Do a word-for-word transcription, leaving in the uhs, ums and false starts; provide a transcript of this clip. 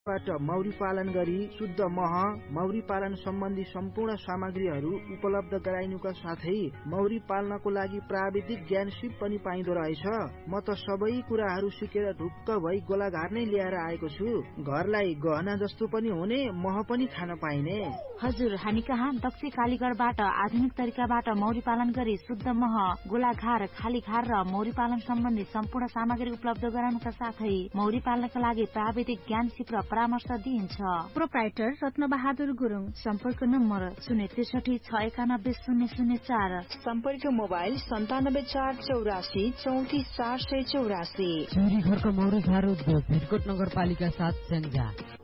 बाट मौरी पालन गरी शुद्ध मह, मौरी पालन सम्बन्धी सम्पूर्ण सामग्रीहरू उपलब्ध गराइनुका साथै मौरी पाल्नको लागि प्राविधिक ज्ञान सिप पनि पाइँदो रहेछ। म त सबै कुराहरू सिकेर ढुक्क भई गोलाघाट नै ल्याएर आएको छु। घरलाई गहना जस्तो पनि हुने, मह पनि खान पाइने। हजुर, हामी कहाँ दक्षिण कालीगढबाट आधुनिक तरिकाबाट मौरी पालन गरी शुद्ध मह, गोलाघार, खालीघार र मौरी पालन सम्बन्धी सम्पूर्ण सामग्री उपलब्ध गराउनका साथै मौरी पाल्नका लागि प्राविधिक ज्ञान सिप र परामर्श दिइन्छ। प्रोप्राइटर रत्नबहादुर गुरुङ। सम्पर्क नम्बर शून्य त्रिसठी छ एकानब्बे शून्य शून्य चार। सम्पर्क मोबाइल सन्तानब्बे चार चौरासी चौतिस चार सय चौरासी। चौरी घरको मौरी घार उद्योग भिरकोट नगरपालिका साथ स्याङ्जा।